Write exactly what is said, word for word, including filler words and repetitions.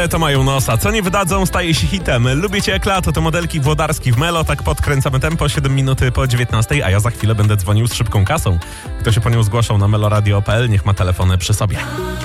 To mają nosa. Co nie wydadzą, staje się hitem. Lubię cię jak lato, to modelki Włodarski w Melo. Tak podkręcamy tempo, siedem minuty po dziewiętnastej, a ja za chwilę będę dzwonił z szybką kasą. Kto się po nią zgłaszał na meloradio kropka p l, niech ma telefony przy sobie.